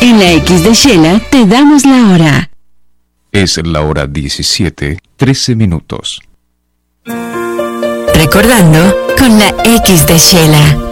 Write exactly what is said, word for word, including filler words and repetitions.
En la X de Shela te damos la hora. Es la hora diecisiete, trece minutos. Recordando con la X de Shela.